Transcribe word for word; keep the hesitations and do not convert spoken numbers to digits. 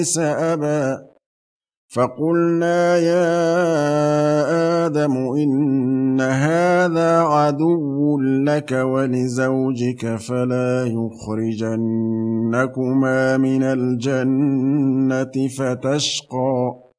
أبا فقلنا يا آدم إن هذا عدو لك ولزوجك فلا يخرجنكما من الجنة فتشقى